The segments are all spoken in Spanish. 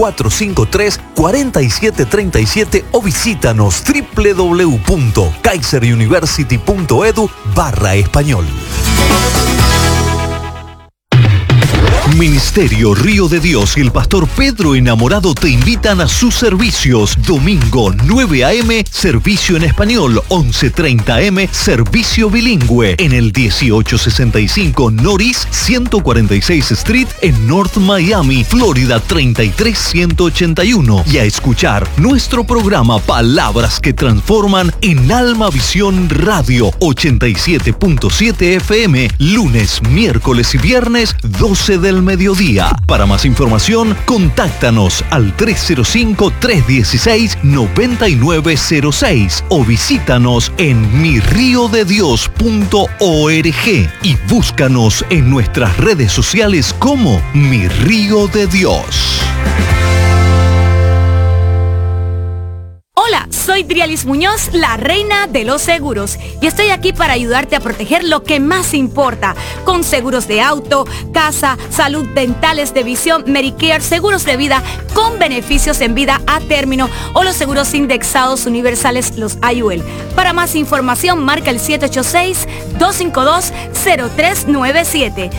453-4737 o visítanos www.kaiseruniversity.edu/español. Ministerio Río de Dios y el pastor Pedro Enamorado te invitan a sus servicios. Domingo 9 a.m. servicio en español, 11:30 a.m. servicio bilingüe en el 1865 Norris 146 Street en North Miami, Florida 33181. Y a escuchar nuestro programa Palabras que Transforman en Alma Visión Radio 87.7 FM, lunes, miércoles y viernes 12 del mediodía. Para más información, contáctanos al 305-316-9906 o visítanos en mirriodedios.org y búscanos en nuestras redes sociales como Mi Río de Dios. Hola, soy Drialis Muñoz, la reina de los seguros, y estoy aquí para ayudarte a proteger lo que más importa, con seguros de auto, casa, salud, dentales, de visión, Medicare, seguros de vida con beneficios en vida a término o los seguros indexados universales, los IUL. Para más información, marca el 786-252-0397,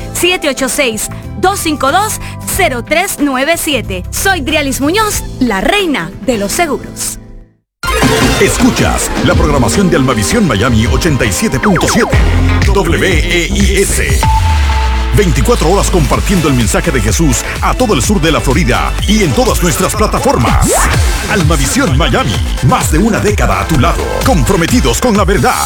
786-252-0397. Soy Drialis Muñoz, la reina de los seguros. Escuchas la programación de Almavisión Miami 87.7 WEIS. 24 horas compartiendo el mensaje de Jesús a todo el sur de la Florida y en todas nuestras plataformas. Almavisión Miami, más de una década a tu lado, comprometidos con la verdad.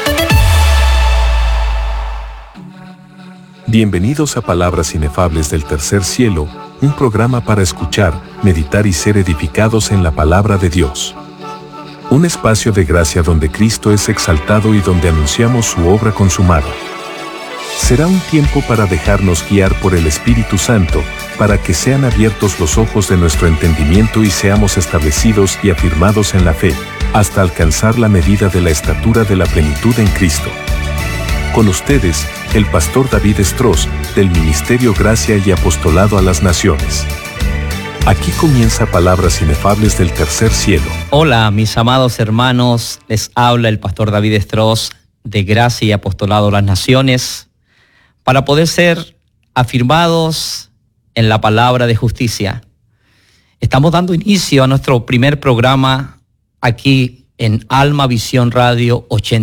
Bienvenidos a Palabras Inefables del Tercer Cielo, un programa para escuchar, meditar y ser edificados en la palabra de Dios. Un espacio de gracia donde Cristo es exaltado y donde anunciamos su obra consumada. Será un tiempo para dejarnos guiar por el Espíritu Santo, para que sean abiertos los ojos de nuestro entendimiento y seamos establecidos y afirmados en la fe, hasta alcanzar la medida de la estatura de la plenitud en Cristo. Con ustedes, el pastor David Stross, del Ministerio Gracia y Apostolado a las Naciones. Aquí comienza Palabras Inefables del Tercer Cielo. Hola, mis amados hermanos, les habla el pastor David Stross de Gracia y Apostolado a las Naciones, para poder ser afirmados en la palabra de justicia. Estamos dando inicio a nuestro primer programa aquí en Alma Visión Radio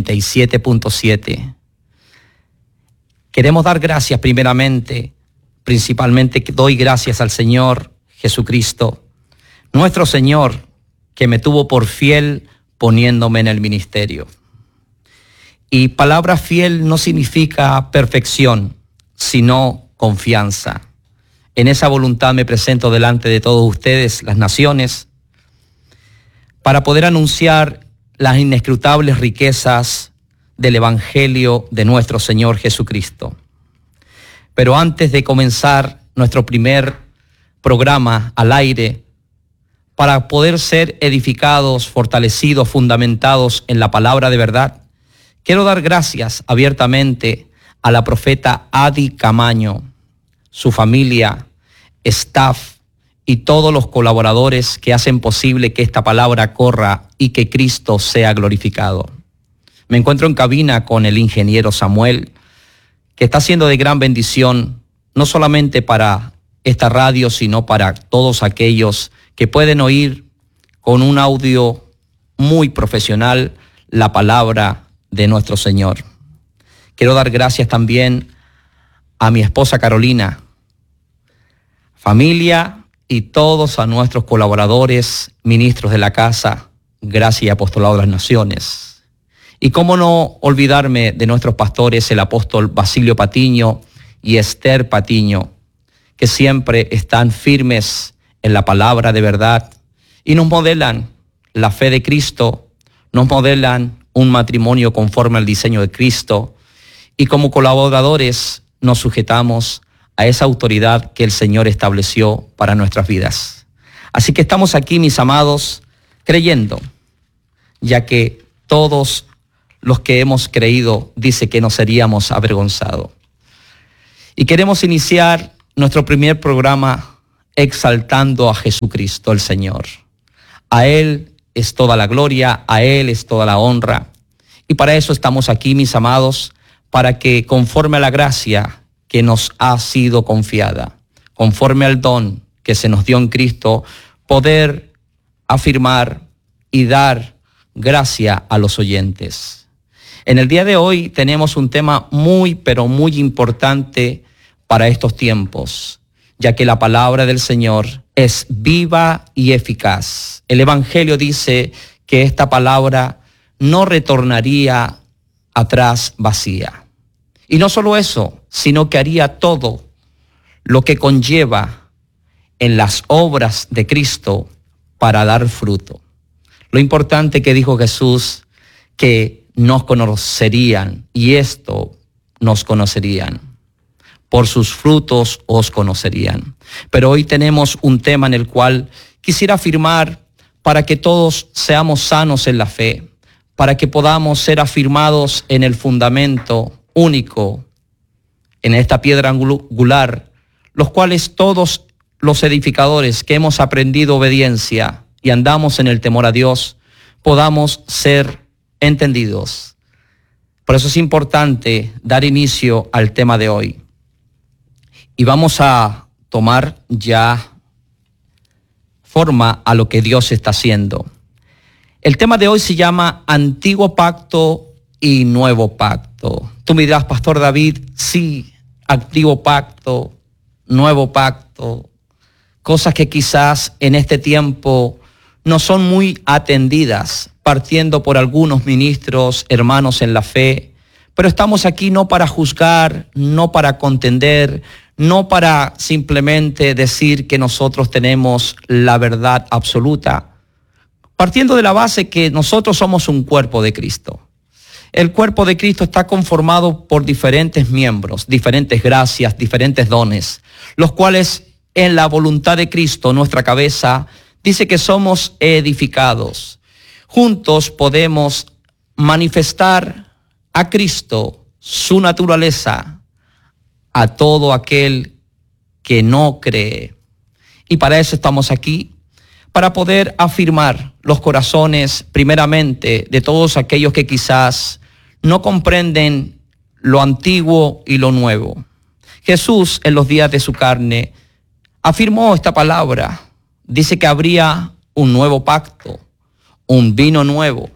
87.7. Queremos dar gracias principalmente doy gracias al Señor Jesucristo, nuestro Señor, que me tuvo por fiel poniéndome en el ministerio. Y palabra fiel no significa perfección, sino confianza. En esa voluntad me presento delante de todos ustedes, las naciones, para poder anunciar las inescrutables riquezas del Evangelio de nuestro Señor Jesucristo. Pero antes de comenzar nuestro primer programa al aire, para poder ser edificados, fortalecidos, fundamentados en la palabra de verdad, quiero dar gracias abiertamente a la profeta Adi Camaño, su familia, staff y todos los colaboradores que hacen posible que esta palabra corra y que Cristo sea glorificado. Me encuentro en cabina con el ingeniero Samuel, que está siendo de gran bendición, no solamente para esta radio, sino para todos aquellos que pueden oír con un audio muy profesional la palabra de nuestro Señor. Quiero dar gracias también a mi esposa Carolina, familia y todos a nuestros colaboradores, ministros de la casa, Gracia y Apostolado de las Naciones. Y cómo no olvidarme de nuestros pastores, el apóstol Basilio Patiño y Esther Patiño, que siempre están firmes en la palabra de verdad y nos modelan la fe de Cristo, nos modelan un matrimonio conforme al diseño de Cristo, y como colaboradores nos sujetamos a esa autoridad que el Señor estableció para nuestras vidas. Así que estamos aquí, mis amados, creyendo, ya que todos los que hemos creído dice que no seríamos avergonzados. Y queremos iniciar nuestro primer programa exaltando a Jesucristo el Señor. A Él es toda la gloria, a Él es toda la honra. Y para eso estamos aquí, mis amados, para que conforme a la gracia que nos ha sido confiada, conforme al don que se nos dio en Cristo, poder afirmar y dar gracia a los oyentes. En el día de hoy tenemos un tema muy, pero muy importante para estos tiempos, ya que la palabra del Señor es viva y eficaz. El Evangelio dice que esta palabra no retornaría atrás vacía. Y no solo eso, sino que haría todo lo que conlleva en las obras de Cristo para dar fruto. Lo importante que dijo Jesús, que nos conocerían, y esto nos conocerían. Por sus frutos os conocerían. Pero hoy tenemos un tema en el cual quisiera afirmar para que todos seamos sanos en la fe, para que podamos ser afirmados en el fundamento único, en esta piedra angular, los cuales todos los edificadores que hemos aprendido obediencia y andamos en el temor a Dios, podamos ser entendidos. Por eso es importante dar inicio al tema de hoy. Y vamos a tomar ya forma a lo que Dios está haciendo. El tema de hoy se llama Antiguo Pacto y Nuevo Pacto. Tú me dirás, Pastor David, sí, Antiguo Pacto, Nuevo Pacto, cosas que quizás en este tiempo no son muy atendidas, partiendo por algunos ministros, hermanos en la fe, pero estamos aquí no para juzgar, no para contender, no para simplemente decir que nosotros tenemos la verdad absoluta, partiendo de la base que nosotros somos un cuerpo de Cristo. El cuerpo de Cristo está conformado por diferentes miembros, diferentes gracias, diferentes dones, los cuales en la voluntad de Cristo, nuestra cabeza, dice que somos edificados. Juntos podemos manifestar a Cristo, su naturaleza, a todo aquel que no cree. Y para eso estamos aquí, para poder afirmar los corazones, primeramente, de todos aquellos que quizás no comprenden lo antiguo y lo nuevo. Jesús, en los días de su carne, afirmó esta palabra. Dice que habría un nuevo pacto, un vino nuevo.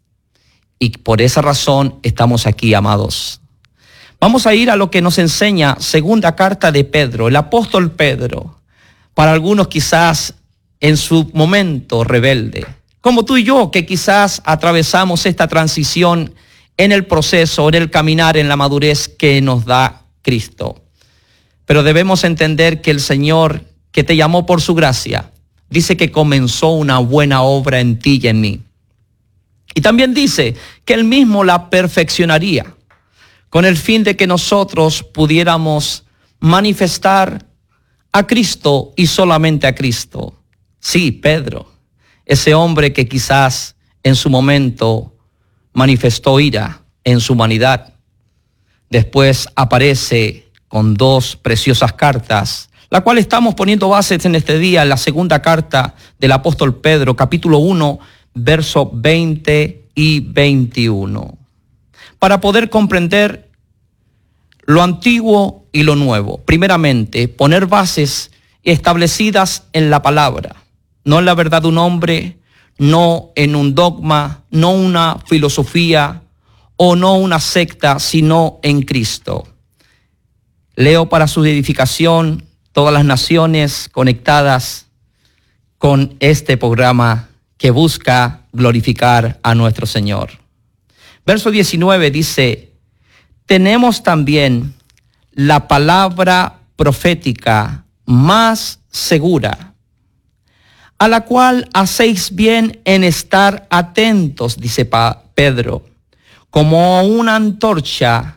Y por esa razón estamos aquí, amados. Vamos a ir a lo que nos enseña segunda carta de Pedro, el apóstol Pedro. Para algunos quizás en su momento rebelde, como tú y yo, que quizás atravesamos esta transición en el proceso, en el caminar, en la madurez que nos da Cristo. Pero debemos entender que el Señor, que te llamó por su gracia, dice que comenzó una buena obra en ti y en mí. Y también dice que Él mismo la perfeccionaría, con el fin de que nosotros pudiéramos manifestar a Cristo y solamente a Cristo. Sí, Pedro, ese hombre que quizás en su momento manifestó ira en su humanidad, después aparece con dos preciosas cartas, la cual estamos poniendo bases en este día, en la segunda carta del apóstol Pedro, capítulo 1, versos 20 y 21. Para poder comprender lo antiguo y lo nuevo, primeramente, poner bases establecidas en la palabra, no en la verdad de un hombre, no en un dogma, no una filosofía o no una secta, sino en Cristo. Leo para su edificación todas las naciones conectadas con este programa que busca glorificar a nuestro Señor. Verso 19 dice, tenemos también la palabra profética más segura, a la cual hacéis bien en estar atentos, dice Pedro, como una antorcha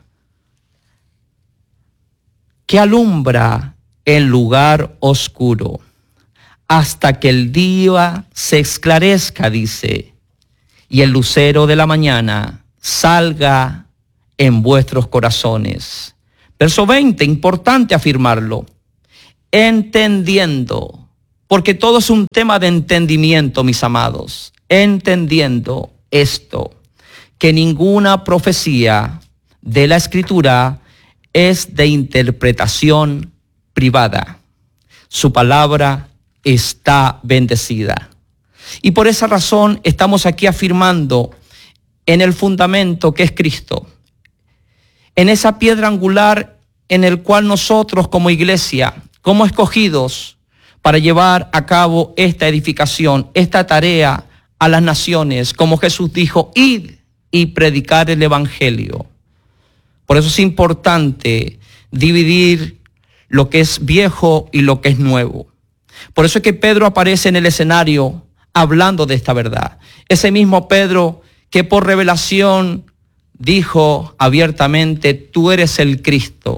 que alumbra el lugar oscuro, hasta que el día se esclarezca, dice, y el lucero de la mañana salga en vuestros corazones. Verso 20, importante afirmarlo. entendiendo, porque todo es un tema de entendimiento, mis amados, entendiendo esto, que ninguna profecía de la Escritura es de interpretación privada. Su palabra está bendecida. Y por esa razón estamos aquí afirmando en el fundamento que es Cristo, en esa piedra angular en el cual nosotros como iglesia, como escogidos para llevar a cabo esta edificación, esta tarea a las naciones, como Jesús dijo, id y predicar el evangelio. Por eso es importante dividir lo que es viejo y lo que es nuevo. Por eso es que Pedro aparece en el escenario hablando de esta verdad. Ese mismo Pedro que por revelación dijo abiertamente, tú eres el Cristo,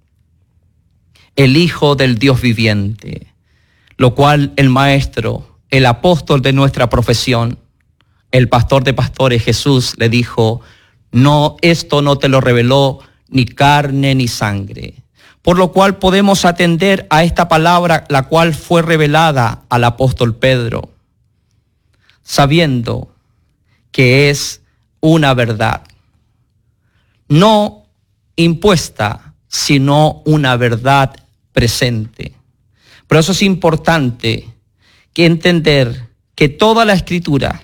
el Hijo del Dios viviente. Lo cual el maestro, el apóstol de nuestra profesión, el pastor de pastores Jesús le dijo, no, esto no te lo reveló ni carne ni sangre. Por lo cual podemos atender a esta palabra, la cual fue revelada al apóstol Pedro, sabiendo que es una verdad, no impuesta, sino una verdad presente. Por eso es importante que entender que toda la Escritura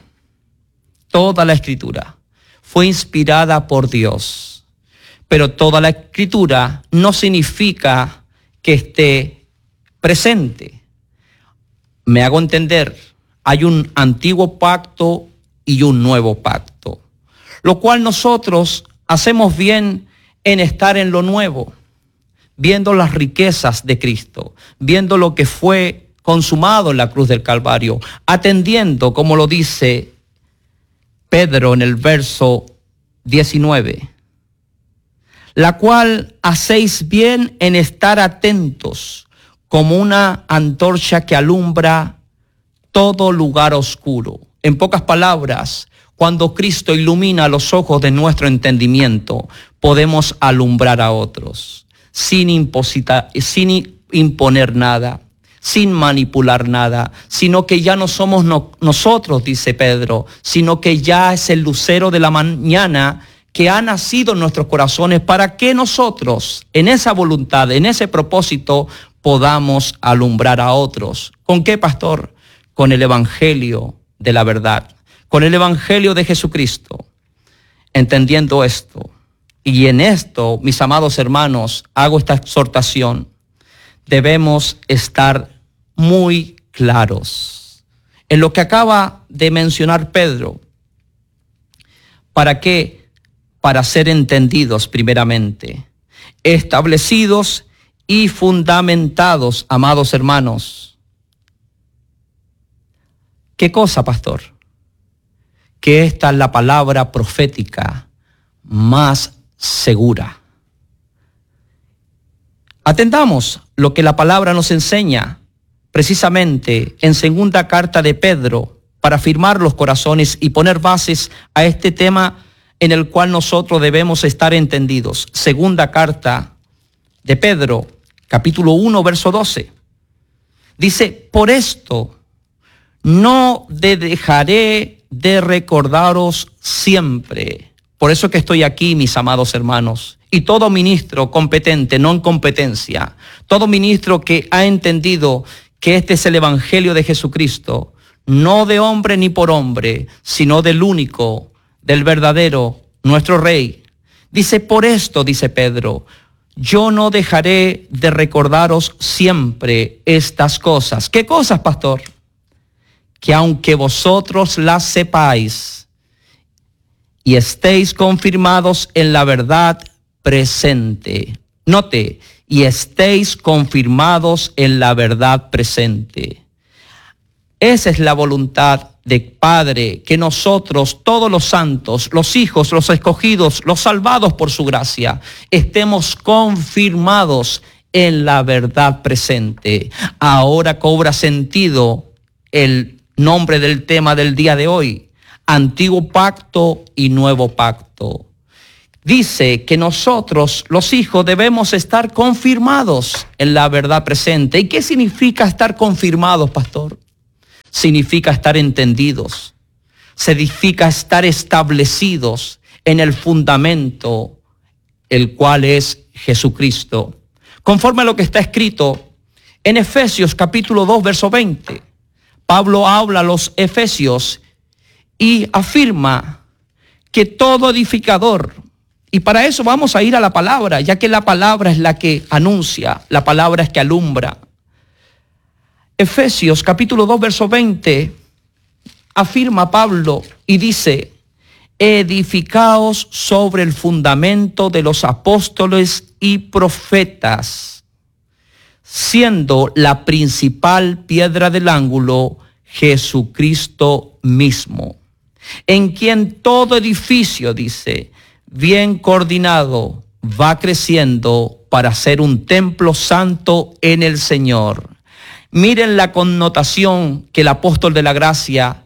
fue inspirada por Dios. Pero toda la Escritura no significa que esté presente. Me hago entender, hay un antiguo pacto y un nuevo pacto, lo cual nosotros hacemos bien en estar en lo nuevo, viendo las riquezas de Cristo, viendo lo que fue consumado en la cruz del Calvario, atendiendo, como lo dice Pedro en el verso 19, la cual hacéis bien en estar atentos como una antorcha que alumbra todo lugar oscuro. En pocas palabras, cuando Cristo ilumina los ojos de nuestro entendimiento, podemos alumbrar a otros sin imponer nada, sin manipular nada, sino que ya no somos nosotros, dice Pedro, sino que ya es el lucero de la mañana que ha nacido en nuestros corazones para que nosotros, en esa voluntad, en ese propósito, podamos alumbrar a otros. ¿Con qué, pastor? Con el evangelio de la verdad, con el evangelio de Jesucristo. Entendiendo esto, y en esto, mis amados hermanos, hago esta exhortación. Debemos estar muy claros en lo que acaba de mencionar Pedro. ¿Para qué? Para ser entendidos primeramente, establecidos y fundamentados, amados hermanos. ¿Qué cosa, pastor? Que esta es la palabra profética más segura. Atendamos lo que la palabra nos enseña precisamente en segunda carta de Pedro para afirmar los corazones y poner bases a este tema en el cual nosotros debemos estar entendidos. Segunda carta de Pedro, capítulo 1, verso 12. Dice, por esto no dejaré de recordaros siempre. Por eso que estoy aquí, mis amados hermanos. Y todo ministro competente, no en competencia, todo ministro que ha entendido que este es el evangelio de Jesucristo, no de hombre ni por hombre, sino del único, del verdadero, nuestro Rey. Dice, por esto, dice Pedro, yo no dejaré de recordaros siempre estas cosas. ¿Qué cosas, pastor? Que aunque vosotros las sepáis y estéis confirmados en la verdad presente. Note, y estéis confirmados en la verdad presente. Esa es la voluntad del Padre, que nosotros, todos los santos, los hijos, los escogidos, los salvados por su gracia, estemos confirmados en la verdad presente. Ahora cobra sentido el nombre del tema del día de hoy, Antiguo Pacto y Nuevo Pacto. dice que nosotros, los hijos, debemos estar confirmados en la verdad presente. ¿Y qué significa estar confirmados, pastor? Significa estar entendidos. Significa estar establecidos en el fundamento, el cual es Jesucristo. Conforme a lo que está escrito en Efesios capítulo 2, verso 20. Pablo habla a los efesios y afirma que todo edificador, y para eso vamos a ir a la palabra, ya que la palabra es la que anuncia, la palabra es que alumbra. Efesios capítulo 2, verso 20, afirma Pablo y dice: edificaos sobre el fundamento de los apóstoles y profetas, siendo la principal piedra del ángulo Jesucristo mismo, en quien todo edificio, dice, bien coordinado, va creciendo para ser un templo santo en el Señor. Miren la connotación que el apóstol de la gracia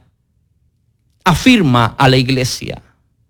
afirma a la iglesia,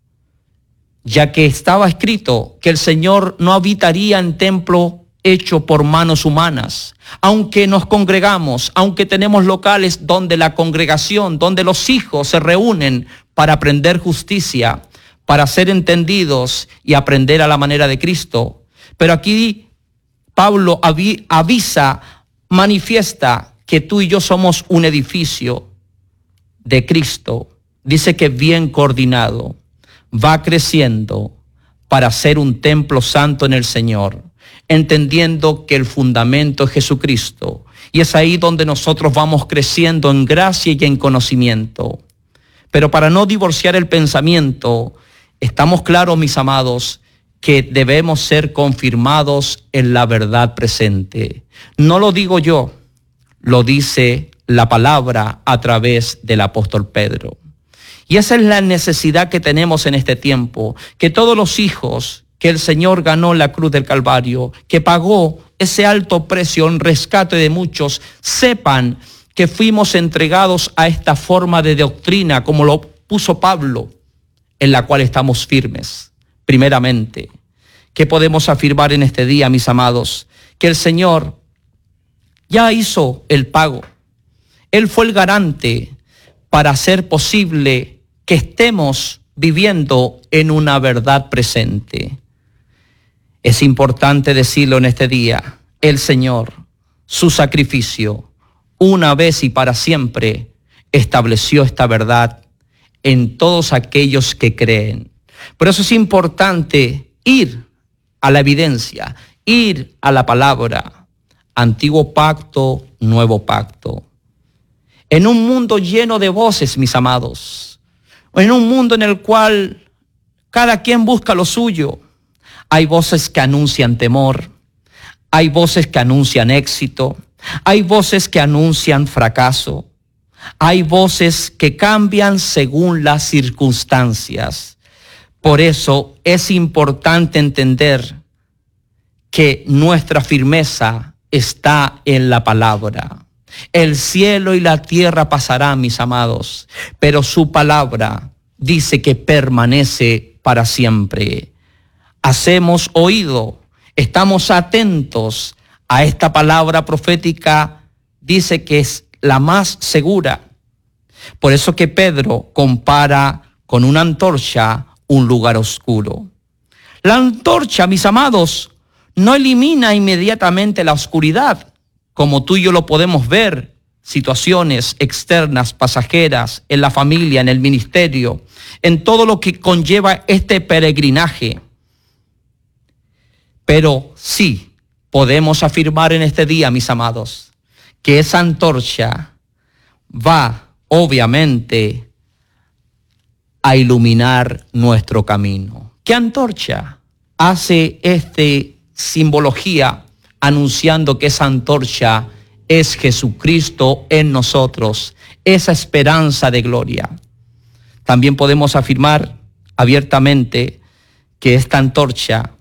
ya que estaba escrito que el Señor no habitaría en templo hecho por manos humanas. Aunque nos congregamos, aunque tenemos locales donde la congregación, donde los hijos se reúnen para aprender justicia, para ser entendidos y aprender a la manera de Cristo. Pero aquí Pablo avisa, manifiesta que tú y yo somos un edificio de Cristo. Dice que bien coordinado, va creciendo para ser un templo santo en el Señor, entendiendo que el fundamento es Jesucristo. Y es ahí donde nosotros vamos creciendo en gracia y en conocimiento. Pero para no divorciar el pensamiento, estamos claros, mis amados, que debemos ser confirmados en la verdad presente. No lo digo yo, lo dice la palabra a través del apóstol Pedro. Y esa es la necesidad que tenemos en este tiempo, que todos los hijos que el Señor ganó en la cruz del Calvario, que pagó ese alto precio en rescate de muchos, sepan que fuimos entregados a esta forma de doctrina, como lo puso Pablo, en la cual estamos firmes. Primeramente, ¿qué podemos afirmar en este día, mis amados? Que el Señor ya hizo el pago. Él fue el garante para hacer posible que estemos viviendo en una verdad presente. Es importante decirlo en este día: el Señor, su sacrificio, una vez y para siempre, estableció esta verdad en todos aquellos que creen. Por eso es importante ir a la evidencia, ir a la palabra. Antiguo pacto, nuevo pacto. En un mundo lleno de voces, mis amados, en un mundo en el cual cada quien busca lo suyo, hay voces que anuncian temor, hay voces que anuncian éxito, hay voces que anuncian fracaso, hay voces que cambian según las circunstancias. Por eso es importante entender que nuestra firmeza está en la palabra. El cielo y la tierra pasarán, mis amados, pero su palabra dice que permanece para siempre. Hacemos oído, estamos atentos a esta palabra profética, dice que es la más segura. Por eso que Pedro compara con una antorcha un lugar oscuro. La antorcha, mis amados, no elimina inmediatamente la oscuridad, como tú y yo lo podemos ver, situaciones externas, pasajeras, en la familia, en el ministerio, en todo lo que conlleva este peregrinaje. Pero sí podemos afirmar en este día, mis amados, que esa antorcha va, obviamente, a iluminar nuestro camino. ¿Qué antorcha hace esta simbología anunciando que esa antorcha es Jesucristo en nosotros, esa esperanza de gloria? También podemos afirmar abiertamente que esta antorcha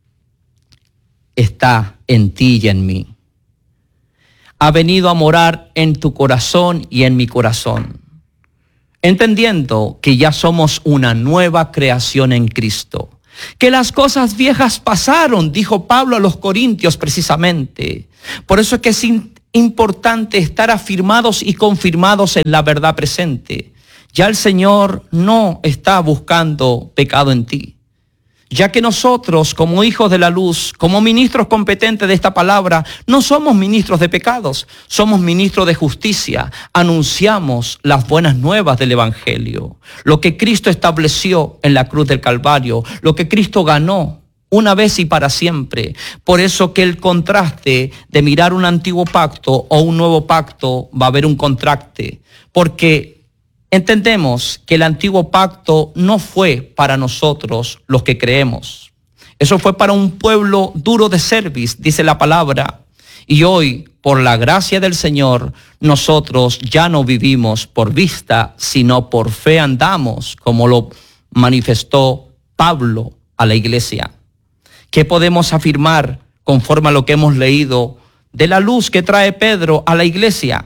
está en ti y en mí. Ha venido a morar en tu corazón y en mi corazón, entendiendo que ya somos una nueva creación en Cristo. que las cosas viejas pasaron, dijo Pablo a los Corintios precisamente. Por eso es que es importante estar afirmados y confirmados en la verdad presente. Ya el Señor no está buscando pecado en ti. Ya que nosotros, como hijos de la luz, como ministros competentes de esta palabra, no somos ministros de pecados, somos ministros de justicia. Anunciamos las buenas nuevas del Evangelio, lo que Cristo estableció en la cruz del Calvario, lo que Cristo ganó una vez y para siempre. Por eso que el contraste de mirar un antiguo pacto o un nuevo pacto, va a haber un contraste, porque entendemos que el antiguo pacto no fue para nosotros los que creemos. Eso fue para un pueblo duro de cerviz, dice la palabra. Y hoy, por la gracia del Señor, nosotros ya no vivimos por vista, sino por fe andamos, como lo manifestó Pablo a la iglesia. ¿Qué podemos afirmar conforme a lo que hemos leído de la luz que trae Pedro a la iglesia?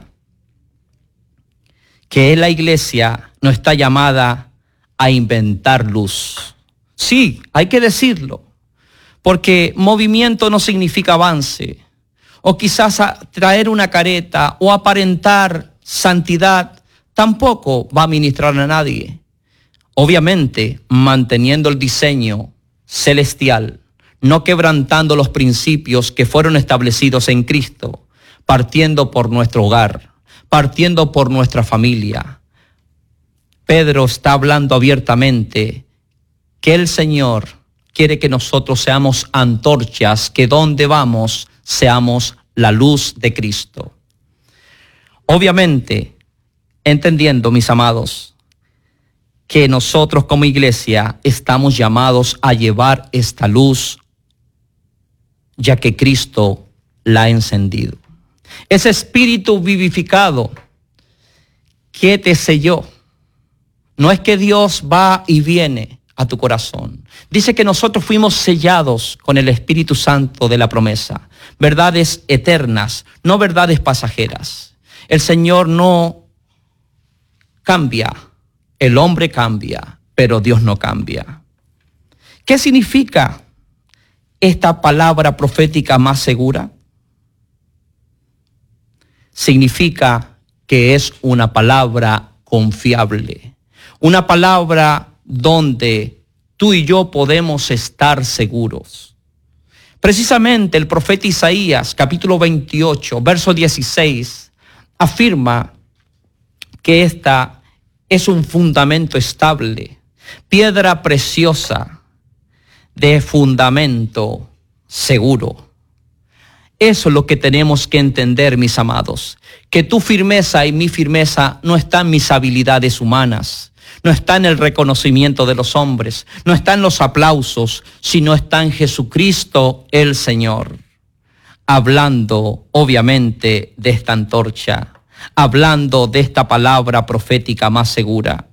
Que la iglesia no está llamada a inventar luz. Sí, hay que decirlo, porque movimiento no significa avance, o quizás traer una careta o aparentar santidad tampoco va a ministrar a nadie. Obviamente, manteniendo el diseño celestial, no quebrantando los principios que fueron establecidos en Cristo, partiendo por nuestro hogar, partiendo por nuestra familia. Pedro está hablando abiertamente que el Señor quiere que nosotros seamos antorchas, que donde vamos seamos la luz de Cristo. Obviamente, entendiendo, mis amados, que nosotros como iglesia estamos llamados a llevar esta luz, ya que Cristo la ha encendido. Ese espíritu vivificado que te selló. No es que Dios va y viene a tu corazón. Dice que nosotros fuimos sellados con el Espíritu Santo de la promesa. Verdades eternas, no verdades pasajeras. El Señor no cambia. El hombre cambia, pero Dios no cambia. ¿Qué significa esta palabra profética más segura? Significa que es una palabra confiable, una palabra donde tú y yo podemos estar seguros. Precisamente el profeta Isaías, capítulo 28, verso 16, afirma que esta es un fundamento estable, piedra preciosa de fundamento seguro. Eso es lo que tenemos que entender, mis amados, que tu firmeza y mi firmeza no está en mis habilidades humanas, no está en el reconocimiento de los hombres, no está en los aplausos, sino está en Jesucristo el Señor. Hablando, obviamente, de esta antorcha, hablando de esta palabra profética más segura.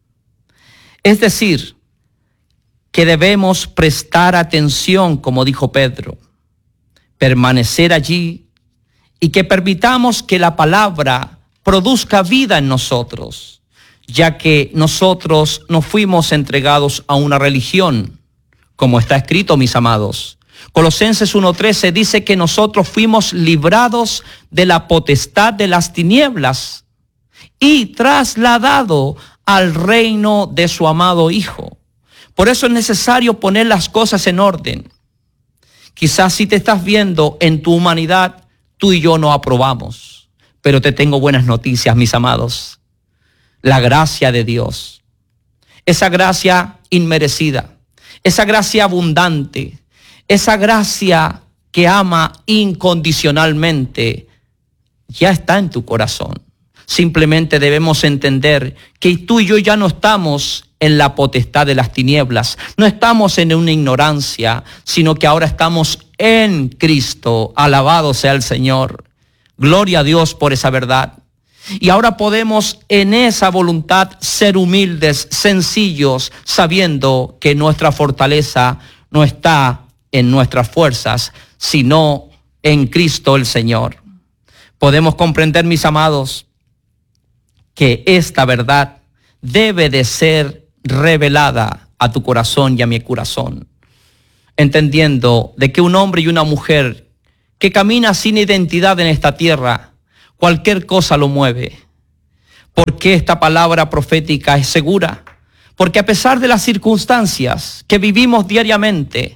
Es decir, que debemos prestar atención, como dijo Pedro, permanecer allí y que permitamos que la palabra produzca vida en nosotros, ya que nosotros no fuimos entregados a una religión, como está escrito, mis amados. Colosenses 1:13 dice que nosotros fuimos librados de la potestad de las tinieblas y trasladado al reino de su amado Hijo. Por eso es necesario poner las cosas en orden. Quizás si te estás viendo en tu humanidad, tú y yo no aprobamos. Pero te tengo buenas noticias, mis amados. La gracia de Dios, esa gracia inmerecida, esa gracia abundante, esa gracia que ama incondicionalmente, ya está en tu corazón. Simplemente debemos entender que tú y yo ya no estamos en la potestad de las tinieblas, no estamos en una ignorancia, sino que ahora estamos en Cristo. Alabado sea el Señor. Gloria a Dios por esa verdad. Y ahora podemos en esa voluntad ser humildes, sencillos, sabiendo que nuestra fortaleza no está en nuestras fuerzas, sino en Cristo el Señor. Podemos comprender, mis amados, que esta verdad debe de ser revelada a tu corazón y a mi corazón, entendiendo de que un hombre y una mujer que camina sin identidad en esta tierra, cualquier cosa lo mueve. Porque esta palabra profética es segura, porque a pesar de las circunstancias que vivimos diariamente,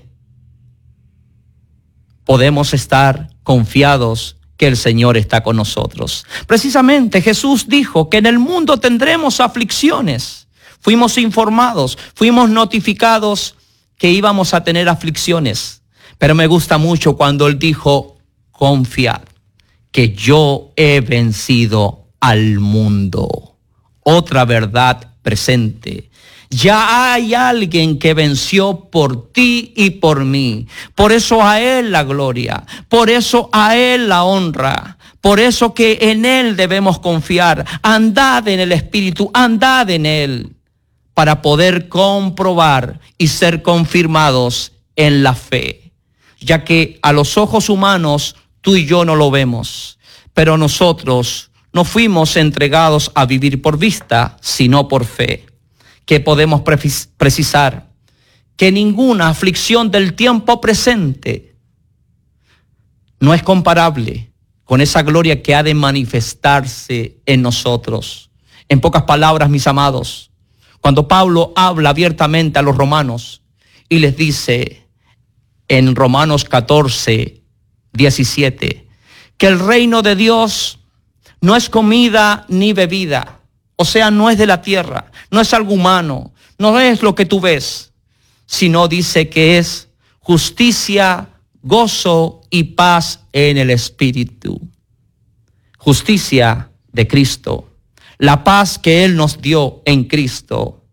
podemos estar confiados que el Señor está con nosotros. Precisamente Jesús dijo que en el mundo tendremos aflicciones. Fuimos informados, fuimos notificados que íbamos a tener aflicciones. Pero me gusta mucho cuando Él dijo, confiad, que yo he vencido al mundo. Otra verdad presente. Ya hay alguien que venció por ti y por mí. Por eso a Él la gloria. Por eso a Él la honra. Por eso que en Él debemos confiar. Andad en el Espíritu, andad en Él, para poder comprobar y ser confirmados en la fe. Ya que a los ojos humanos tú y yo no lo vemos, pero nosotros no fuimos entregados a vivir por vista, sino por fe. Que podemos precisar que ninguna aflicción del tiempo presente no es comparable con esa gloria que ha de manifestarse en nosotros. En pocas palabras, mis amados, cuando Pablo habla abiertamente a los romanos y les dice en Romanos 14, 17, que el reino de Dios no es comida ni bebida. O sea, no es de la tierra, no es algo humano, no es lo que tú ves, sino dice que es justicia, gozo y paz en el Espíritu. Justicia de Cristo, la paz que Él nos dio en Cristo.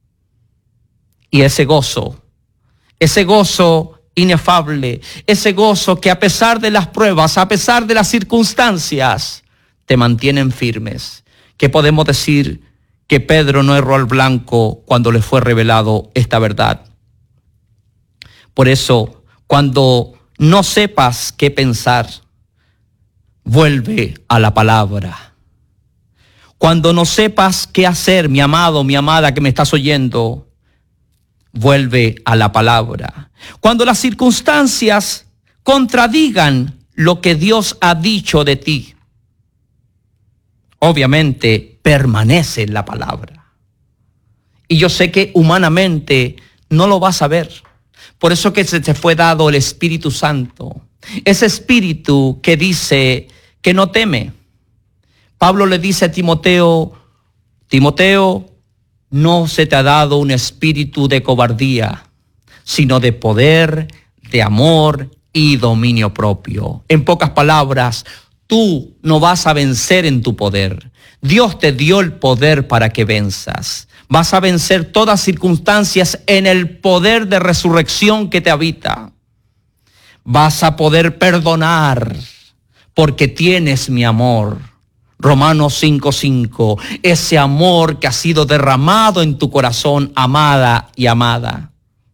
Y ese gozo inefable, ese gozo que a pesar de las pruebas, a pesar de las circunstancias, te mantienen firmes. ¿Qué podemos decir? Que Pedro no erró al blanco cuando le fue revelado esta verdad. Por eso, cuando no sepas qué pensar, vuelve a la palabra. Cuando no sepas qué hacer, mi amado, mi amada que me estás oyendo, vuelve a la palabra. Cuando las circunstancias contradigan lo que Dios ha dicho de ti, obviamente permanece en la palabra. Y yo sé que humanamente no lo vas a ver. Por eso que se te fue dado el Espíritu Santo. Ese Espíritu que dice que no teme. Pablo le dice a Timoteo, Timoteo, no se te ha dado un espíritu de cobardía, sino de poder, de amor y dominio propio. En pocas palabras, tú no vas a vencer en tu poder. Dios te dio el poder para que venzas. Vas a vencer todas circunstancias en el poder de resurrección que te habita. Vas a poder perdonar porque tienes mi amor. Romanos 5:5, ese amor que ha sido derramado en tu corazón, amada y amada.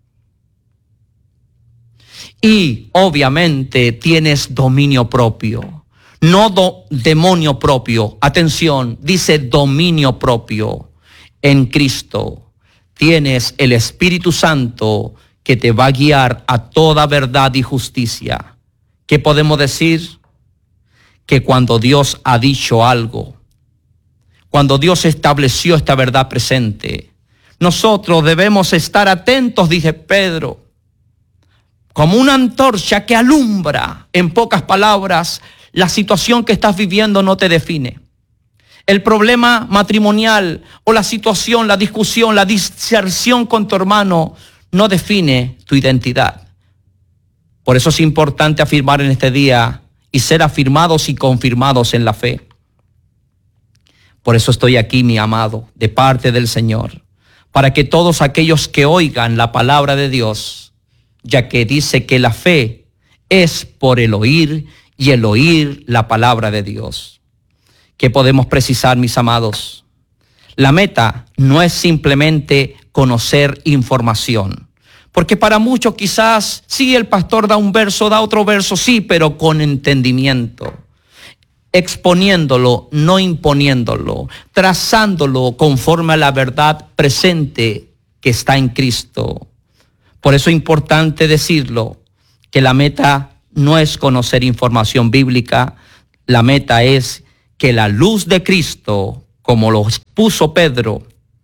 Y obviamente tienes dominio propio. No demonio propio. Atención, dice dominio propio. En Cristo tienes el Espíritu Santo que te va a guiar a toda verdad y justicia. ¿Qué podemos decir? Que cuando Dios ha dicho algo, cuando Dios estableció esta verdad presente, nosotros debemos estar atentos, dice Pedro, como una antorcha que alumbra. En pocas palabras, la situación que estás viviendo no te define. El problema matrimonial o la situación, la discusión, la diserción con tu hermano no define tu identidad. Por eso es importante afirmar en este día y ser afirmados y confirmados en la fe. Por eso estoy aquí, mi amado, de parte del Señor, para que todos aquellos que oigan la palabra de Dios, ya que dice que la fe es por el oír y el oír la palabra de Dios. ¿Qué podemos precisar, mis amados? La meta no es simplemente conocer información, porque para muchos quizás, sí, el pastor da un verso, da otro verso, sí, pero con entendimiento, exponiéndolo, no imponiéndolo, trazándolo conforme a la verdad presente que está en Cristo. Por eso es importante decirlo, que la meta no es conocer información bíblica, la meta es que la luz de Cristo, como lo expuso Pedro,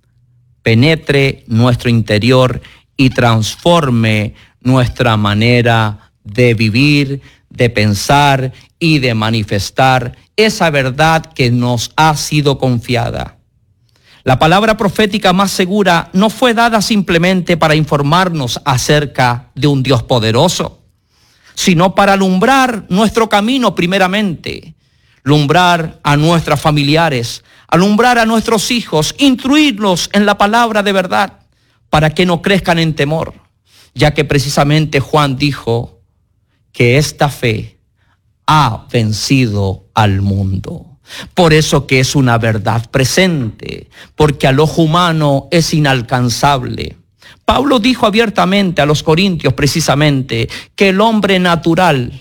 penetre nuestro interior y transforme nuestra manera de vivir, de pensar y de manifestar esa verdad que nos ha sido confiada. La palabra profética más segura no fue dada simplemente para informarnos acerca de un Dios poderoso, sino para alumbrar nuestro camino primeramente, alumbrar a nuestros familiares, alumbrar a nuestros hijos, instruirlos en la palabra de verdad, para que no crezcan en temor, ya que precisamente Juan dijo que esta fe ha vencido al mundo. Por eso que es una verdad presente, porque al ojo humano es inalcanzable. Pablo dijo abiertamente a los corintios precisamente que el hombre natural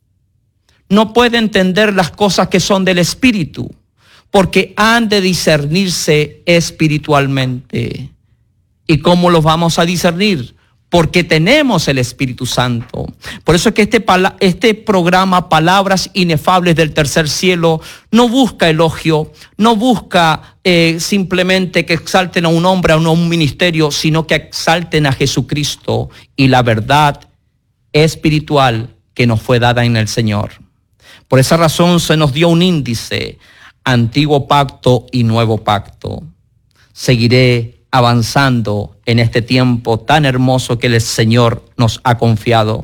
no puede entender las cosas que son del espíritu, porque han de discernirse espiritualmente. ¿Y cómo los vamos a discernir? Porque tenemos el Espíritu Santo. Por eso es que este programa Palabras Inefables del Tercer Cielo no busca elogio, no busca simplemente que exalten a un hombre, a un ministerio, sino que exalten a Jesucristo y la verdad espiritual que nos fue dada en el Señor. Por esa razón se nos dio un índice: Antiguo Pacto y Nuevo Pacto. Seguiré avanzando en este tiempo tan hermoso que el Señor nos ha confiado.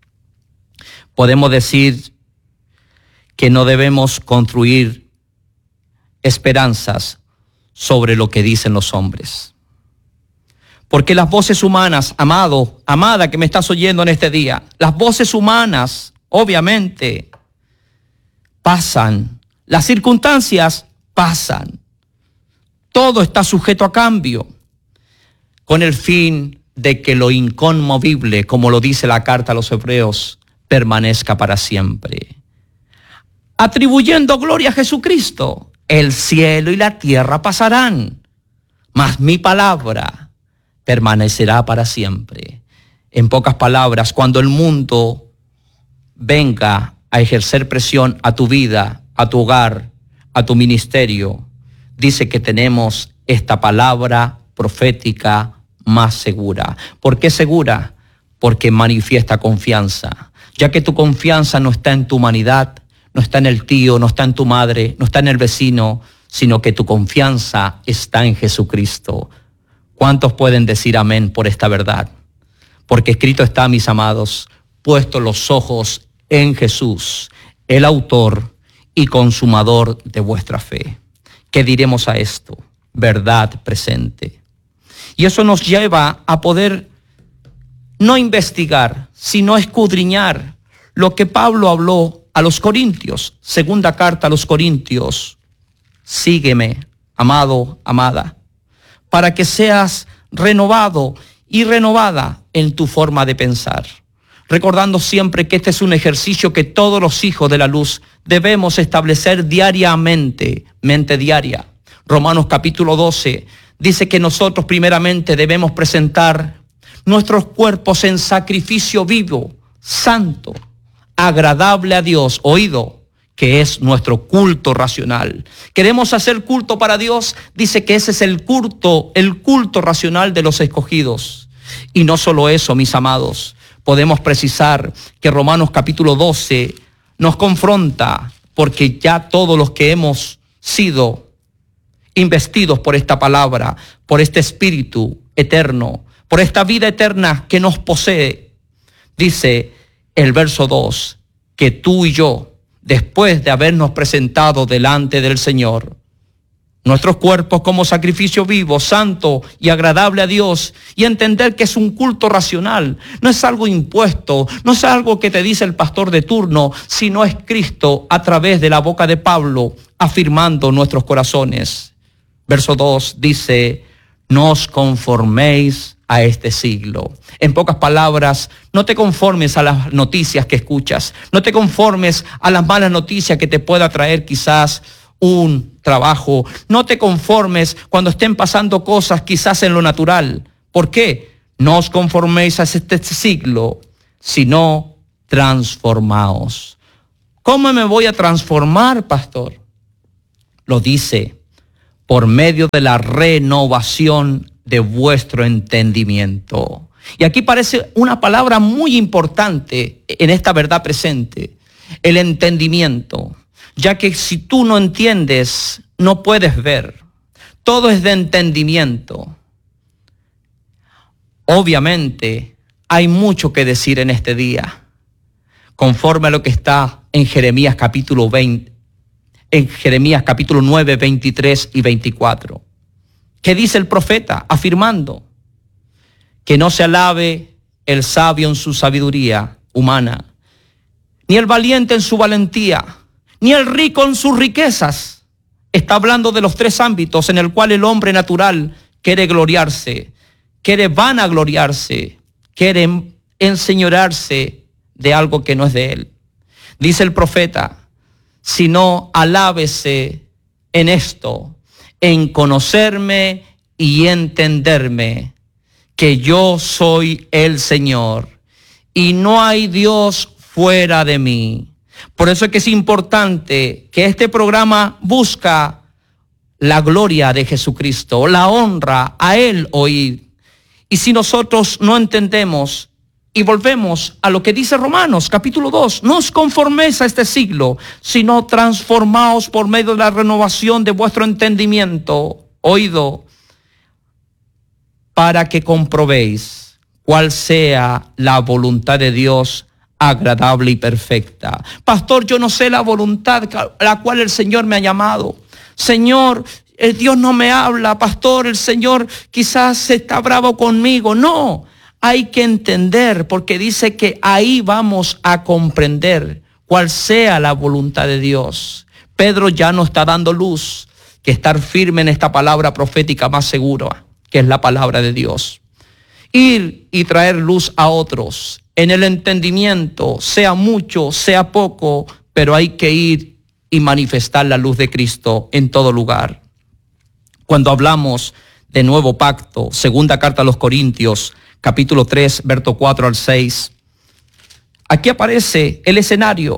Podemos decir que no debemos construir esperanzas sobre lo que dicen los hombres. Porque las voces humanas, amado, amada que me estás oyendo en este día, las voces humanas obviamente pasan, las circunstancias pasan. Todo está sujeto a cambio, con el fin de que lo inconmovible, como lo dice la carta a los Hebreos, permanezca para siempre. Atribuyendo gloria a Jesucristo, el cielo y la tierra pasarán, mas mi palabra permanecerá para siempre. En pocas palabras, cuando el mundo venga a ejercer presión a tu vida, a tu hogar, a tu ministerio, dice que tenemos esta palabra profética más segura. ¿Por qué segura? Porque manifiesta confianza, ya que tu confianza no está en tu humanidad, no está en el tío, no está en tu madre, no está en el vecino, sino que tu confianza está en Jesucristo. ¿Cuántos pueden decir amén por esta verdad? Porque escrito está, mis amados, puestos los ojos en Jesús, el autor y consumador de vuestra fe. ¿Qué diremos a esto? Verdad presente. Y eso nos lleva a poder no investigar, sino escudriñar lo que Pablo habló a los Corintios. Segunda carta a los Corintios. Sígueme, amado, amada, para que seas renovado y renovada en tu forma de pensar. Recordando siempre que este es un ejercicio que todos los hijos de la luz debemos establecer diariamente, mente diaria. Romanos capítulo 12 dice que nosotros primeramente debemos presentar nuestros cuerpos en sacrificio vivo, santo, agradable a Dios, oído, que es nuestro culto racional. ¿Queremos hacer culto para Dios? Dice que ese es el culto racional de los escogidos. Y no solo eso, mis amados, podemos precisar que Romanos capítulo 12 nos confronta, porque ya todos los que hemos sido investidos por esta palabra, por este Espíritu eterno, por esta vida eterna que nos posee, dice el verso 2, que tú y yo, después de habernos presentado delante del Señor, nuestros cuerpos como sacrificio vivo, santo y agradable a Dios, y entender que es un culto racional, no es algo impuesto, no es algo que te dice el pastor de turno, sino es Cristo a través de la boca de Pablo afirmando nuestros corazones. Verso 2 dice, no os conforméis a este siglo. En pocas palabras, no te conformes a las noticias que escuchas, no te conformes a las malas noticias que te pueda traer quizás un trabajo, no te conformes cuando estén pasando cosas quizás en lo natural, ¿Por qué? No os conforméis a este siglo, sino transformaos. ¿Cómo me voy a transformar, pastor? Lo dice, por medio de la renovación de vuestro entendimiento. Y aquí parece una palabra muy importante en esta verdad presente, el entendimiento, ya que si tú no entiendes, no puedes ver. Todo es de entendimiento. Obviamente, hay mucho que decir en este día, conforme a lo que está en Jeremías capítulo 20, en Jeremías capítulo 9, 23 y 24. ¿Qué dice el profeta? Afirmando que no se alabe el sabio en su sabiduría humana, ni el valiente en su valentía, ni el rico en sus riquezas. Está hablando de los tres ámbitos en el cual el hombre natural quiere gloriarse, quiere vanagloriarse, quiere enseñorearse de algo que no es de él. Dice el profeta, sino alábese en esto, en conocerme y entenderme, que yo soy el Señor y no hay Dios fuera de mí. Por eso es que es importante que este programa busca la gloria de Jesucristo, la honra a Él oír. Y si nosotros no entendemos y volvemos a lo que dice Romanos capítulo 2, no os conforméis a este siglo, sino transformaos por medio de la renovación de vuestro entendimiento, oído, para que comprobéis cuál sea la voluntad de Dios agradable y perfecta. Pastor, yo no sé la voluntad a la cual el Señor me ha llamado. Señor, el Dios no me habla. Pastor, el Señor quizás está bravo conmigo. No, hay que entender, porque dice que ahí vamos a comprender cuál sea la voluntad de Dios. Pedro ya nos está dando luz, que estar firme en esta palabra profética más segura, que es la palabra de Dios. Ir y traer luz a otros en el entendimiento, sea mucho, sea poco, pero hay que ir y manifestar la luz de Cristo en todo lugar. Cuando hablamos de nuevo pacto, segunda carta a los Corintios, capítulo 3, verso 4 al 6, aquí aparece el escenario.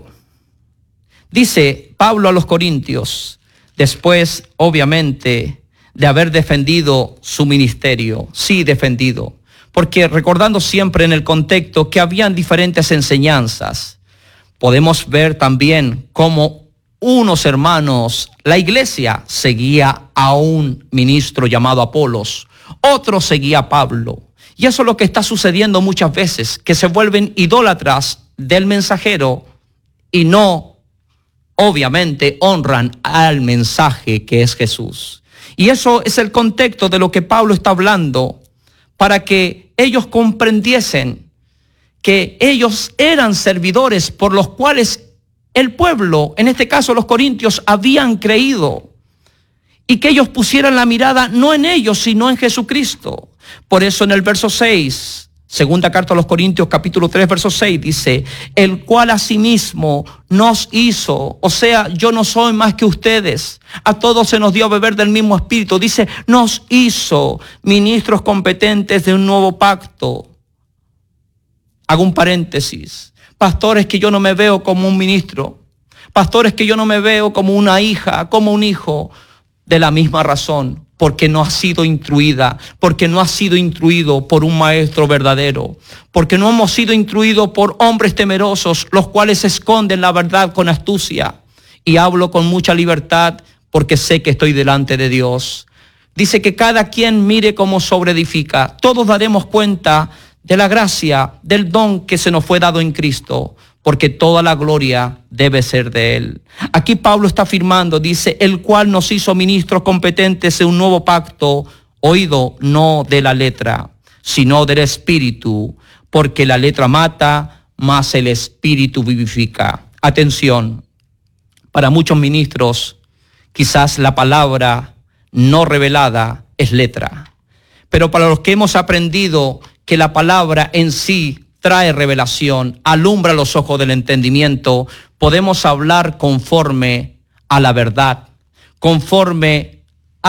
Dice Pablo a los Corintios, después, obviamente, de haber defendido su ministerio, sí defendido, porque recordando siempre en el contexto que habían diferentes enseñanzas, podemos ver también cómo unos hermanos, la iglesia seguía a un ministro llamado Apolos, otro seguía a Pablo, y eso es lo que está sucediendo muchas veces, que se vuelven idólatras del mensajero y no, obviamente, honran al mensaje que es Jesús. Y eso es el contexto de lo que Pablo está hablando, para que ellos comprendiesen que ellos eran servidores por los cuales el pueblo, en este caso los corintios, habían creído, y que ellos pusieran la mirada no en ellos, sino en Jesucristo. Por eso en el verso 6, segunda carta a los Corintios, capítulo 3, verso 6, dice, el cual asimismo nos hizo, o sea, yo no soy más que ustedes, a todos se nos dio a beber del mismo espíritu, dice, nos hizo ministros competentes de un nuevo pacto. Hago un paréntesis. Pastores, que yo no me veo como un ministro. Pastores, que yo no me veo como una hija, como un hijo. De la misma razón, porque no ha sido instruida, porque no ha sido instruido por un maestro verdadero, porque no hemos sido instruidos por hombres temerosos, los cuales esconden la verdad con astucia. Y hablo con mucha libertad, porque sé que estoy delante de Dios. Dice que cada quien mire cómo sobreedifica. Todos daremos cuenta de la gracia, del don que se nos fue dado en Cristo, porque toda la gloria debe ser de Él. Aquí Pablo está afirmando, dice, el cual nos hizo ministros competentes de un nuevo pacto, oído, no de la letra, sino del Espíritu, porque la letra mata, mas el Espíritu vivifica. Atención, para muchos ministros, quizás la palabra no revelada es letra, pero para los que hemos aprendido que la palabra en sí trae revelación, alumbra los ojos del entendimiento, podemos hablar conforme a la verdad, conforme a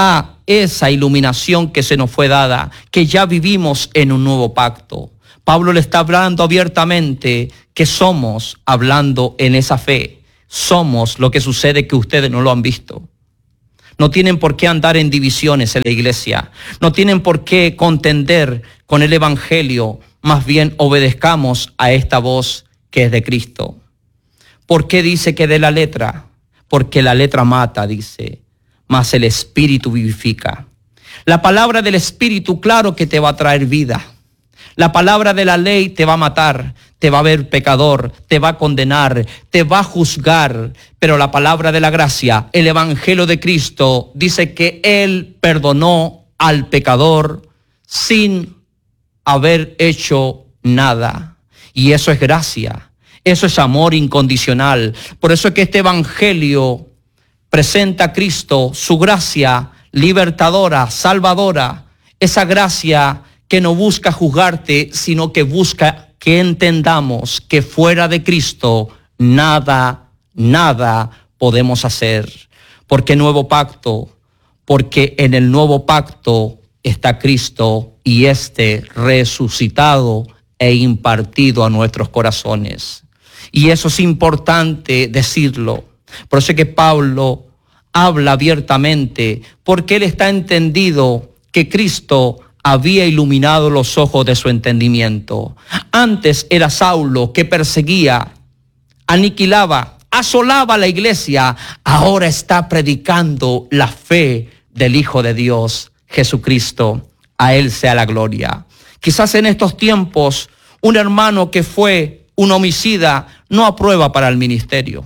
esa iluminación que se nos fue dada, que ya vivimos en un nuevo pacto. Pablo le está hablando abiertamente que somos, hablando en esa fe, somos lo que sucede que ustedes no lo han visto. No tienen por qué andar en divisiones en la iglesia. No tienen por qué contender con el evangelio. Más bien obedezcamos a esta voz que es de Cristo. ¿Por qué dice que de la letra? Porque la letra mata, dice, mas el Espíritu vivifica. La palabra del Espíritu, claro que te va a traer vida. La palabra de la ley te va a matar, te va a ver pecador, te va a condenar, te va a juzgar. Pero la palabra de la gracia, el Evangelio de Cristo, dice que Él perdonó al pecador sin haber hecho nada. Y eso es gracia, eso es amor incondicional. Por eso es que este Evangelio presenta a Cristo, su gracia libertadora, salvadora, esa gracia que no busca juzgarte, sino que busca que entendamos que fuera de Cristo nada podemos hacer. ¿Por qué nuevo pacto? Porque en el nuevo pacto está Cristo y este resucitado e impartido a nuestros corazones. Y eso es importante decirlo. Por eso es que Pablo habla abiertamente, porque él está entendido que Cristo había iluminado los ojos de su entendimiento. Antes era Saulo que perseguía, aniquilaba, asolaba la iglesia. Ahora está predicando la fe del Hijo de Dios, Jesucristo. A Él sea la gloria. Quizás en estos tiempos un hermano que fue un homicida no aprueba para el ministerio.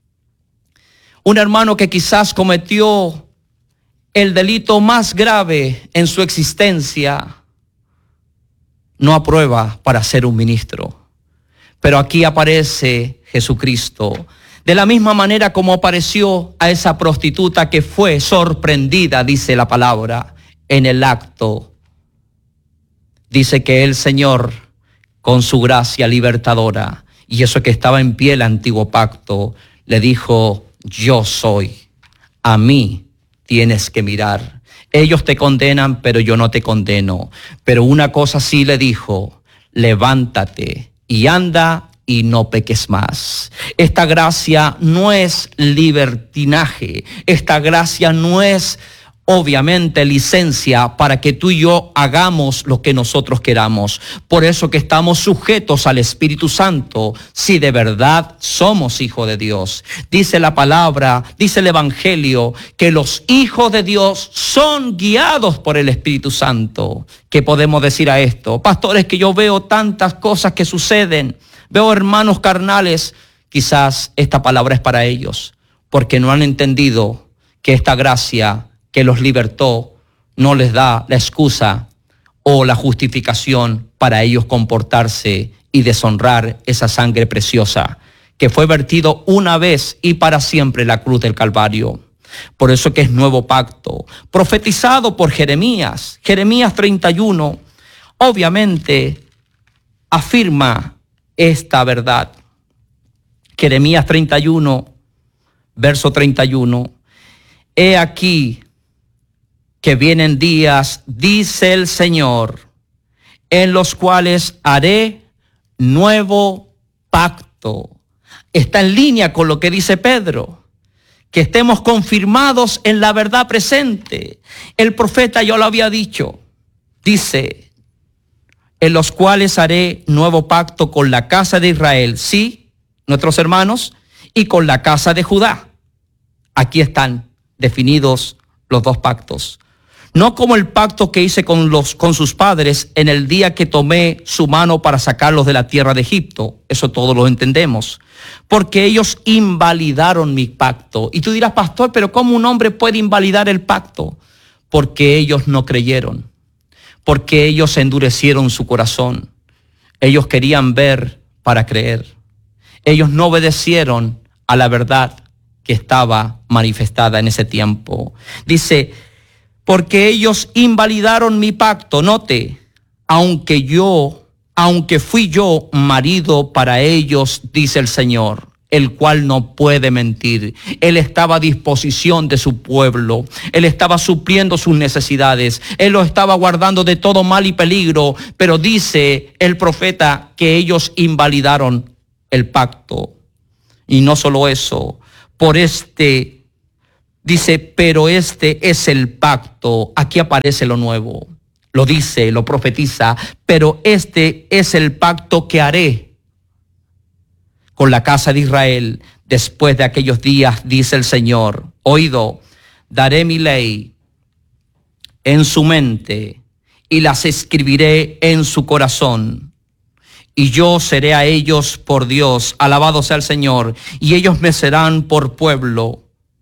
Un hermano que quizás cometió el delito más grave en su existencia no aprueba para ser un ministro. Pero aquí aparece Jesucristo. De la misma manera como apareció a esa prostituta que fue sorprendida, dice la palabra, en el acto. Dice que el Señor, con su gracia libertadora, y eso que estaba en pie el antiguo pacto, le dijo: yo soy, a mí tienes que mirar. Ellos te condenan, pero yo no te condeno. Pero una cosa sí le dijo: levántate y anda y no peques más. Esta gracia no es libertinaje. Esta gracia no es, obviamente, licencia para que tú y yo hagamos lo que nosotros queramos. Por eso que estamos sujetos al Espíritu Santo, si de verdad somos hijos de Dios. Dice la palabra, dice el Evangelio, que los hijos de Dios son guiados por el Espíritu Santo. ¿Qué podemos decir a esto? Pastores, que yo veo tantas cosas que suceden, veo hermanos carnales. Quizás esta palabra es para ellos, porque no han entendido que esta gracia que los libertó no les da la excusa o la justificación para ellos comportarse y deshonrar esa sangre preciosa que fue vertido una vez y para siempre en la cruz del Calvario. Por eso que es nuevo pacto, profetizado por Jeremías. Jeremías 31, obviamente, afirma esta verdad. Jeremías 31, verso 31. He aquí que vienen días, dice el Señor, en los cuales haré nuevo pacto. Está en línea con lo que dice Pedro, que estemos confirmados en la verdad presente. El profeta ya lo había dicho, dice, en los cuales haré nuevo pacto con la casa de Israel, sí, nuestros hermanos, y con la casa de Judá. Aquí están definidos los dos pactos. No como el pacto que hice con sus padres en el día que tomé su mano para sacarlos de la tierra de Egipto. Eso todos lo entendemos. Porque ellos invalidaron mi pacto. Y tú dirás: pastor, pero ¿cómo un hombre puede invalidar el pacto? Porque ellos no creyeron. Porque ellos endurecieron su corazón. Ellos querían ver para creer. Ellos no obedecieron a la verdad que estaba manifestada en ese tiempo. Dice: porque ellos invalidaron mi pacto. Note, aunque fui yo marido para ellos, dice el Señor. el cual no puede mentir. Él estaba a disposición de su pueblo. Él estaba supliendo sus necesidades. Él lo estaba guardando de todo mal y peligro. Pero dice el profeta que ellos invalidaron el pacto. Y no solo eso, dice, pero este es el pacto. Aquí aparece lo nuevo. Lo dice, lo profetiza, pero este es el pacto que haré con la casa de Israel después de aquellos días, dice el Señor. Oído, daré mi ley en su mente y las escribiré en su corazón. Y yo seré a ellos por Dios, alabado sea el Señor, y ellos me serán por pueblo.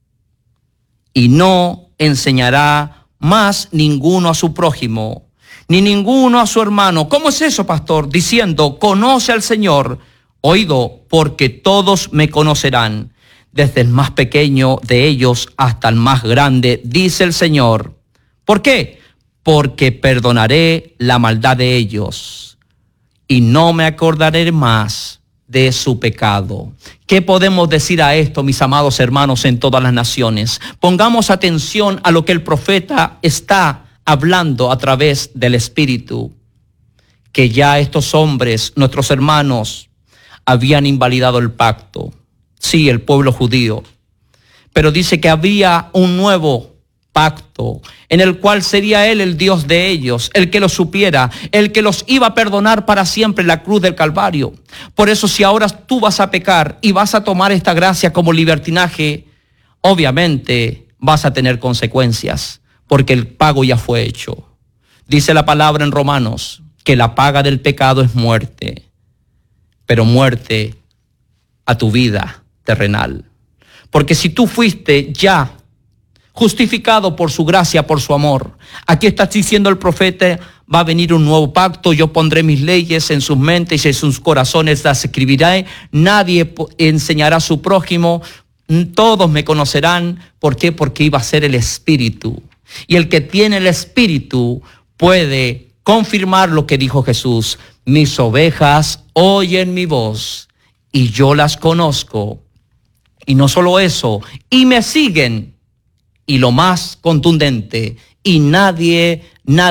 Y no enseñará más ninguno a su prójimo, ni ninguno a su hermano. ¿Cómo es eso, pastor? Diciendo, conoce al Señor. Oído, porque todos me conocerán, desde el más pequeño de ellos hasta el más grande, dice el Señor. ¿Por qué? Porque perdonaré la maldad de ellos y no me acordaré más de su pecado. ¿Qué podemos decir a esto, mis amados hermanos en todas las naciones? Pongamos atención a lo que el profeta está hablando a través del Espíritu, que ya estos hombres, nuestros hermanos, habían invalidado el pacto. Sí, el pueblo judío. Pero dice que había un nuevo pacto en el cual sería Él el Dios de ellos, el que los supiera, el que los iba a perdonar para siempre en la cruz del Calvario. Por eso, si ahora tú vas a pecar y vas a tomar esta gracia como libertinaje, obviamente vas a tener consecuencias, porque el pago ya fue hecho. Dice la palabra en Romanos que la paga del pecado es muerte, pero muerte a tu vida terrenal. Porque si tú fuiste ya justificado por su gracia, por su amor, aquí está diciendo el profeta, va a venir un nuevo pacto, yo pondré mis leyes en sus mentes y en sus corazones las escribiré, nadie enseñará a su prójimo, todos me conocerán. ¿Por qué? Porque iba a ser el Espíritu. Y el que tiene el Espíritu puede confirmar lo que dijo Jesús: mis ovejas oyen mi voz y yo las conozco. Y no solo eso, y me siguen. Y lo más contundente, y nadie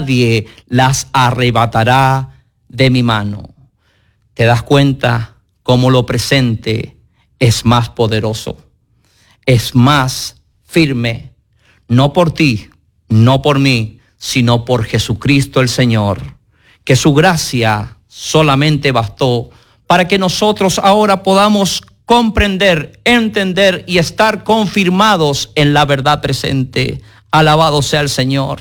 las arrebatará de mi mano. ¿Te das cuenta cómo lo presente es más poderoso? Es más firme, no por ti, no por mí, sino por Jesucristo el Señor, que su gracia solamente bastó para que nosotros ahora podamos comprender, entender y estar confirmados en la verdad presente. Alabado sea el Señor.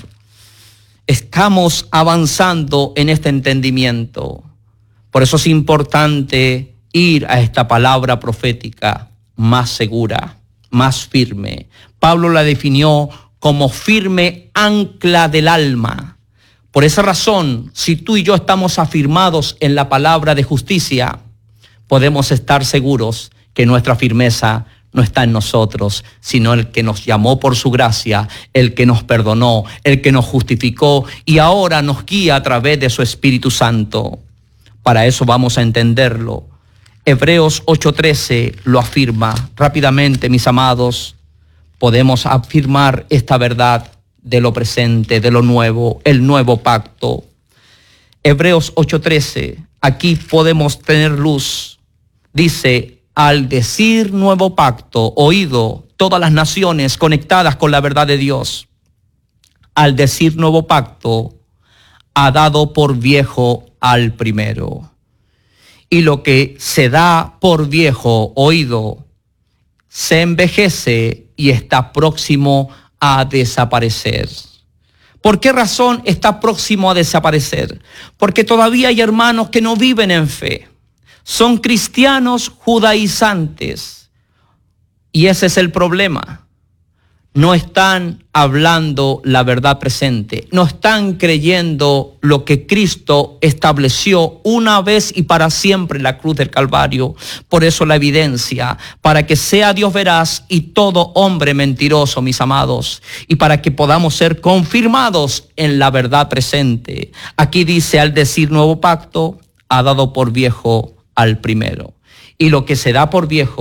Estamos avanzando en este entendimiento. Por eso es importante ir a esta palabra profética más segura, más firme. Pablo la definió como firme ancla del alma. Por esa razón, si tú y yo estamos afirmados en la palabra de justicia, podemos estar seguros que nuestra firmeza no está en nosotros, sino el que nos llamó por su gracia, el que nos perdonó, el que nos justificó y ahora nos guía a través de su Espíritu Santo. Para eso vamos a entenderlo. Hebreos 8:13 lo afirma. Rápidamente, mis amados, podemos afirmar esta verdad de lo presente, de lo nuevo, el nuevo pacto. Hebreos 8:13, aquí podemos tener luz. Dice: al decir nuevo pacto, oído todas las naciones conectadas con la verdad de Dios, al decir nuevo pacto, ha dado por viejo al primero. Y lo que se da por viejo, oído, se envejece y está próximo a desaparecer. ¿Por qué razón está próximo a desaparecer? Porque todavía hay hermanos que no viven en fe. Son cristianos judaizantes. Y ese es el problema. No están hablando la verdad presente. No están creyendo lo que Cristo estableció una vez y para siempre en la cruz del Calvario. Por eso la evidencia, para que sea Dios veraz y todo hombre mentiroso, mis amados, y para que podamos ser confirmados en la verdad presente. Aquí dice: al decir nuevo pacto, ha dado por viejo al primero. Y lo que se da por viejo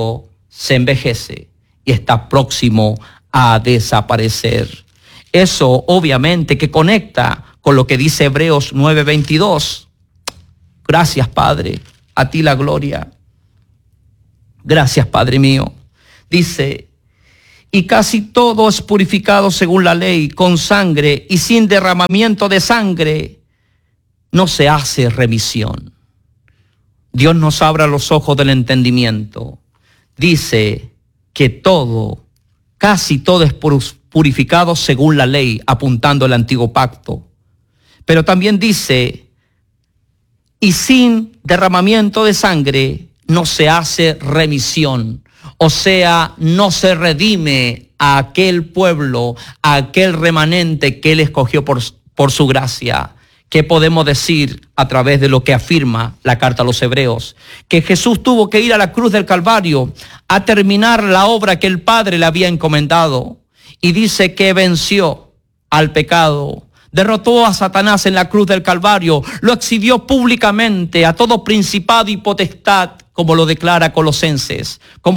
se envejece y está próximo a desaparecer. Eso obviamente que conecta con lo que dice Hebreos 9:22. Gracias, Padre, a ti la gloria. Gracias, Padre mío. Dice, y casi todo es purificado según la ley, con sangre, y sin derramamiento de sangre no se hace remisión. Dios nos abra los ojos del entendimiento. Dice que todo, casi todo es purificado según la ley, apuntando al antiguo pacto. Pero también dice, y sin derramamiento de sangre no se hace remisión. O sea, no se redime a aquel pueblo, a aquel remanente que Él escogió por su gracia. ¿Qué podemos decir a través de lo que afirma la carta a los Hebreos? Que Jesús tuvo que ir a la cruz del Calvario a terminar la obra que el Padre le había encomendado. Y dice que venció al pecado, derrotó a Satanás en la cruz del Calvario, lo exhibió públicamente a todo principado y potestad, como lo declara Colosenses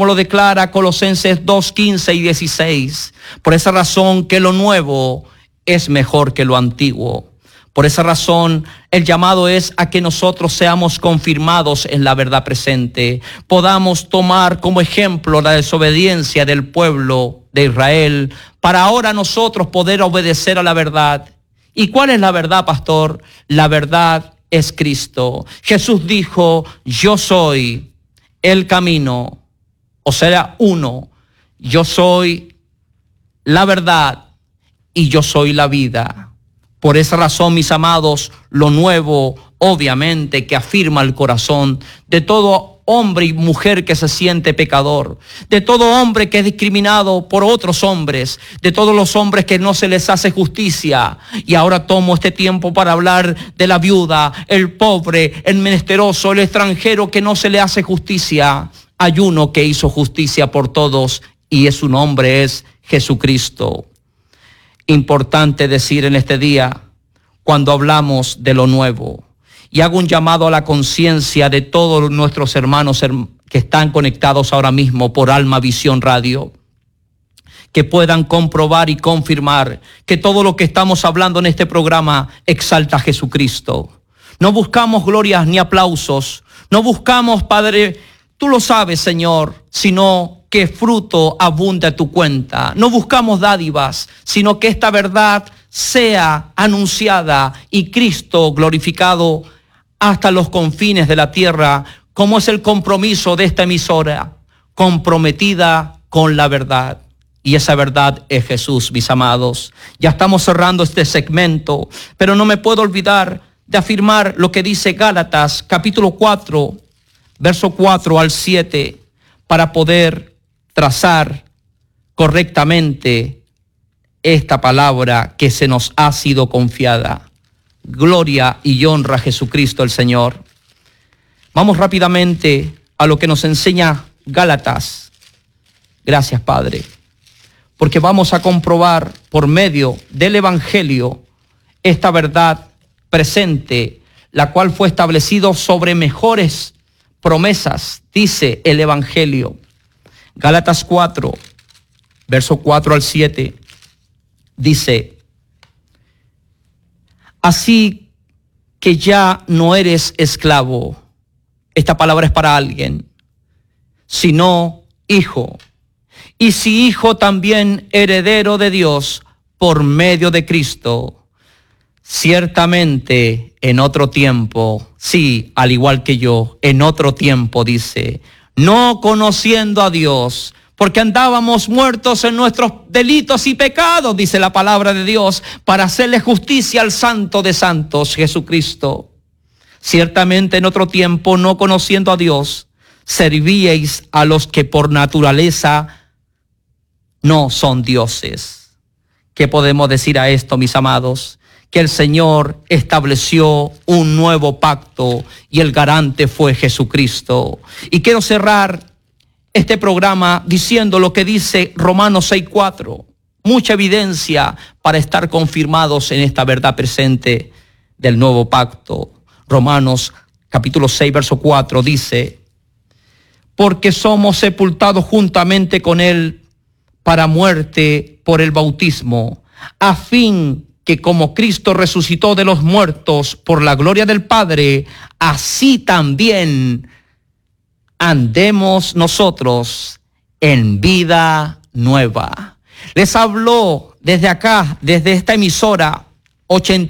2:15 y 16. Por esa razón que lo nuevo es mejor que lo antiguo. Por esa razón, el llamado es a que nosotros seamos confirmados en la verdad presente. Podamos tomar como ejemplo la desobediencia del pueblo de Israel para ahora nosotros poder obedecer a la verdad. ¿Y cuál es la verdad, pastor? La verdad es Cristo. Jesús dijo, yo soy el camino, o sea, uno. Yo soy la verdad y yo soy la vida. Por esa razón, mis amados, lo nuevo, obviamente, que afirma el corazón de todo hombre y mujer que se siente pecador, de todo hombre que es discriminado por otros hombres, de todos los hombres que no se les hace justicia. Y ahora tomo este tiempo para hablar de la viuda, el pobre, el menesteroso, el extranjero que no se le hace justicia. Hay uno que hizo justicia por todos y su nombre es Jesucristo. Importante decir en este día, cuando hablamos de lo nuevo, y hago un llamado a la conciencia de todos nuestros hermanos que están conectados ahora mismo por Alma Visión Radio, que puedan comprobar y confirmar que todo lo que estamos hablando en este programa exalta a Jesucristo. No buscamos glorias ni aplausos, no buscamos, Padre, tú lo sabes, Señor, sino que fruto abunde a tu cuenta. No buscamos dádivas, sino que esta verdad sea anunciada y Cristo glorificado hasta los confines de la tierra, como es el compromiso de esta emisora, comprometida con la verdad. Y esa verdad es Jesús, mis amados. Ya estamos cerrando este segmento, pero no me puedo olvidar de afirmar lo que dice Gálatas, capítulo 4, verso 4 al 7, para poder trazar correctamente esta palabra que se nos ha sido confiada. Gloria y honra a Jesucristo el Señor. Vamos rápidamente a lo que nos enseña Gálatas. Gracias, Padre, porque vamos a comprobar por medio del Evangelio esta verdad presente, la cual fue establecido sobre mejores promesas, dice el Evangelio. Gálatas 4, verso 4 al 7, dice, así que ya no eres esclavo, esta palabra es para alguien, sino hijo, y si hijo también heredero de Dios por medio de Cristo. Ciertamente en otro tiempo, sí, al igual que yo, en otro tiempo dice, no conociendo a Dios, porque andábamos muertos en nuestros delitos y pecados, dice la palabra de Dios, para hacerle justicia al Santo de Santos, Jesucristo. Ciertamente en otro tiempo, no conociendo a Dios, servíais a los que por naturaleza no son dioses. ¿Qué podemos decir a esto, mis amados? Que el Señor estableció un nuevo pacto y el garante fue Jesucristo. Y quiero cerrar este programa diciendo lo que dice Romanos 6:4. Mucha evidencia para estar confirmados en esta verdad presente del nuevo pacto. Romanos capítulo 6, verso 4 dice, porque somos sepultados juntamente con Él para muerte por el bautismo, a fin que como Cristo resucitó de los muertos por la gloria del Padre, así también andemos nosotros en vida nueva. Les habló desde acá, desde esta emisora 80